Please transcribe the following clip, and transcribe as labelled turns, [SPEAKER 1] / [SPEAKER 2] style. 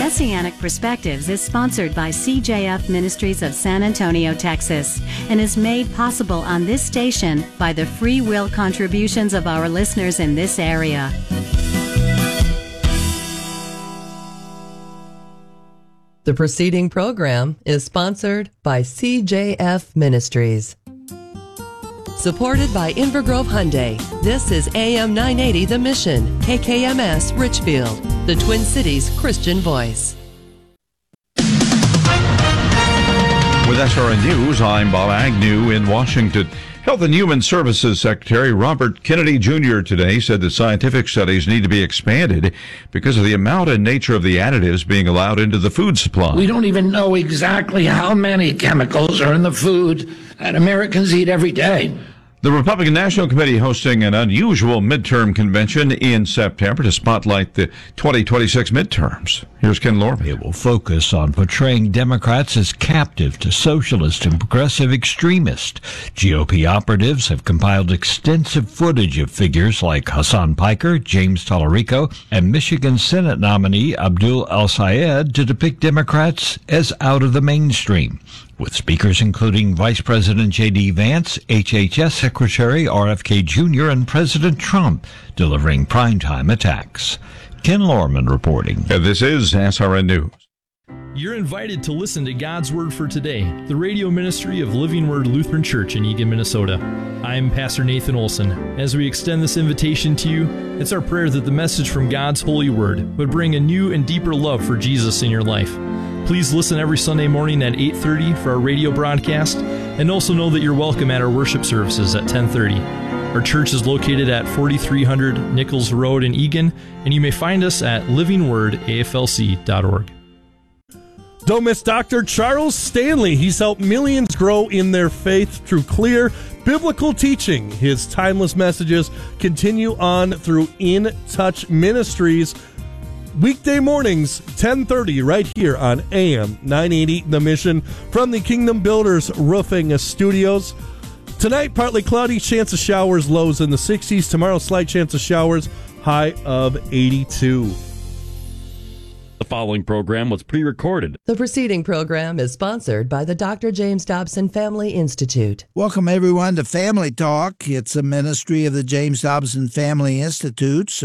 [SPEAKER 1] Messianic Perspectives is sponsored by CJF Ministries of San Antonio, Texas, and is made possible on this station by the free will contributions of our listeners in this area.
[SPEAKER 2] The preceding program is sponsored by CJF Ministries. Supported by Invergrove Hyundai, this is AM 980 The Mission, KKMS Richfield, the Twin Cities Christian Voice.
[SPEAKER 3] With SRN News, I'm Bob Agnew in Washington. Health and Human Services Secretary Robert Kennedy Jr. today said that scientific studies need to be expanded because of the amount and nature of the additives being allowed into the food supply.
[SPEAKER 4] We don't even know exactly how many chemicals are in the food that Americans eat every day.
[SPEAKER 3] The Republican National Committee hosting an unusual midterm convention in September to spotlight the 2026 midterms. Here's Ken Lorman.
[SPEAKER 5] It will focus on portraying Democrats as captive to socialist and progressive extremists. GOP operatives have compiled extensive footage of figures like Hassan Piker, James Tallarico, and Michigan Senate nominee Abdul El-Sayed to depict Democrats as out of the mainstream, with speakers including Vice President J.D. Vance, HHS Secretary RFK Jr., and President Trump delivering primetime attacks. Ken Lorman reporting.
[SPEAKER 3] This is SRN News.
[SPEAKER 6] You're invited to listen to God's Word for Today, the radio ministry of Living Word Lutheran Church in Eagan, Minnesota. I'm Pastor Nathan Olson. As we extend this invitation to you, it's our prayer that the message from God's holy word would bring a new and deeper love for Jesus in your life. Please listen every Sunday morning at 8:30 for our radio broadcast, and also know that you're welcome at our worship services at 10:30. Our church is located at 4300 Nichols Road in Eagan, and you may find us at livingwordaflc.org.
[SPEAKER 7] Don't miss Dr. Charles Stanley. He's helped millions grow in their faith through clear biblical teaching. His timeless messages continue on through In Touch Ministries. Weekday mornings, 10:30, right here on AM 980 The Mission from the Kingdom Builders Roofing Studios. Tonight, partly cloudy, chance of showers, lows in the 60s. Tomorrow, slight chance of showers, high of 82.
[SPEAKER 8] The following program was pre-recorded.
[SPEAKER 2] The preceding program is sponsored by the Dr. James Dobson Family Institute.
[SPEAKER 9] Welcome, everyone, to Family Talk. It's a ministry of the James Dobson Family Institute.